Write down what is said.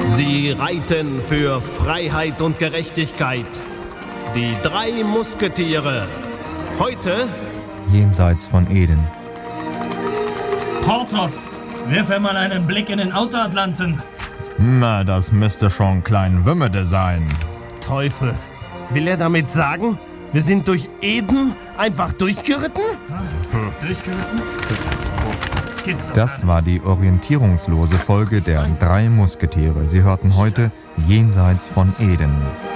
Sie reiten für Freiheit und Gerechtigkeit. Die 3 Musketiere. Heute jenseits von Eden. Porthos, wirf einmal einen Blick in den Outer-Atlanten. Na, das müsste schon Klein Wümmede sein. Teufel. Will er damit sagen, wir sind durch Eden einfach durchgeritten? Durchgeritten? Gibt's doch Das gar war die orientierungslose Folge der 3 Musketiere. Sie hörten heute Jenseits von Eden.